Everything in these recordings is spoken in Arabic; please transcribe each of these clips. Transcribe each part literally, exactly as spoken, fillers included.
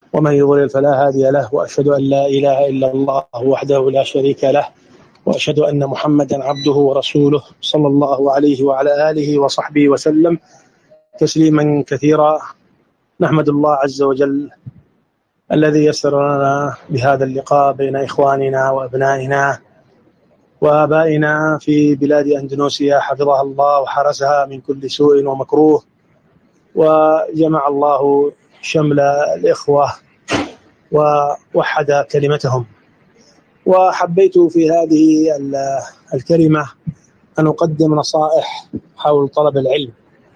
ومن يضلل فلا هادي له، وأشهد أن لا إله إلا الله وحده لا شريك له، وأشهد أن محمدا عبده ورسوله صلى الله عليه وعلى آله وصحبه وسلم تسليما كثيرا. نحمد الله عز وجل الذي يسر لنا بهذا اللقاء بين إخواننا وأبنائنا وآبائنا في بلاد أندونيسيا، حفظها الله وحرسها من كل سوء ومكروه، وجمع الله شمل الإخوة ووحد كلمتهم. وحبيت في هذه الكلمة أن أقدم نصائح حول طلب العلم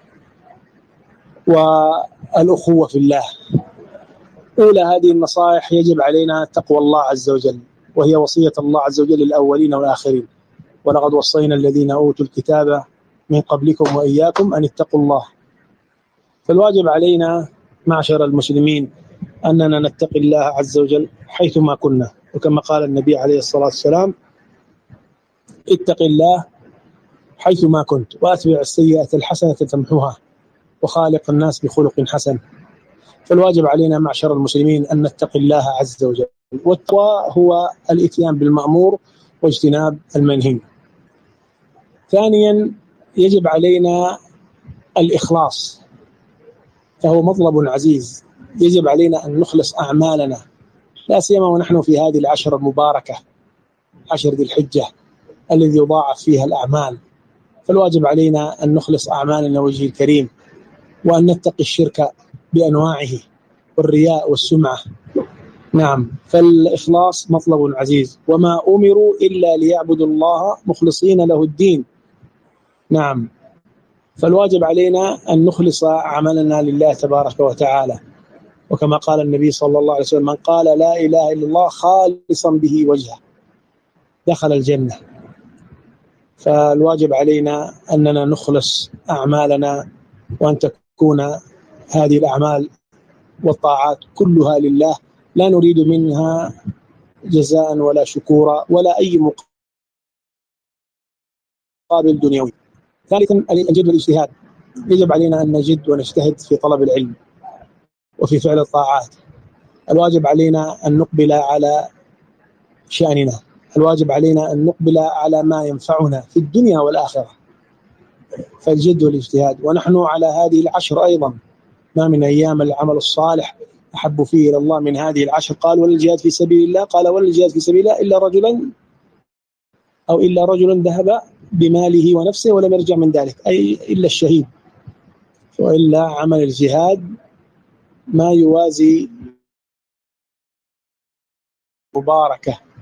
والأخوة في الله. أولى هذه النصائح: يجب علينا تقوى الله عز وجل، وهي وصية الله عز وجل للأولين والآخرين: ولقد وصينا الذين أوتوا الكتاب من قبلكم وإياكم أن اتقوا الله. فالواجب علينا معشر المسلمين أننا نتقي الله عز وجل حيثما كنا، وكما قال النبي عليه الصلاة والسلام: اتق الله حيثما كنت وأتبع السيئة الحسنة تمحوها وخالق الناس بخلق حسن. فالواجب علينا معشر المسلمين أن نتقي الله عز وجل، والتقوى هو الإتيان بالمأمور واجتناب المنهي. ثانيا، يجب علينا الإخلاص، فهو مطلب عزيز. يجب علينا أن نخلص أعمالنا، لا سيما ونحن في هذه العشر المباركة، عشر ذي الحجة الذي يضاعف فيها الأعمال. فالواجب علينا أن نخلص أعمالنا وجه الكريم، وأن نتقي الشرك بأنواعه والرياء والسمعة. نعم، فالإخلاص مطلب عزيز، وما أمروا إلا ليعبدوا الله مخلصين له الدين. نعم، فالواجب علينا أن نخلص عملنا لله تبارك وتعالى، وكما قال النبي صلى الله عليه وسلم: من قال لا إله إلا الله خالصا به وجهه دخل الجنة. فالواجب علينا أننا نخلص أعمالنا، وأن تكون هذه الأعمال والطاعات كلها لله، لا نريد منها جزاء ولا شكورا ولا أي مقابل دنيوي. ثالثا، الجد والاجتهاد. يجب علينا أن نجد ونجتهد في طلب العلم وفي فعل الطاعات. الواجب علينا أن نقبل على شأننا، الواجب علينا أن نقبل على ما ينفعنا في الدنيا والآخرة، فالجد والاجتهاد. ونحن على هذه العشر أيضا، ما من أيام العمل الصالح أحب فيه إلى الله من هذه العشر. قال: ولا الجهاد في سبيل الله، قال: ولا الجهاد في سبيل الله إلا رجلا أو إلا رجل ذهب بماله ونفسه ولم يرجع من ذلك، أي إلا الشهيد. وإلا عمل الجهاد ما يوازي مباركة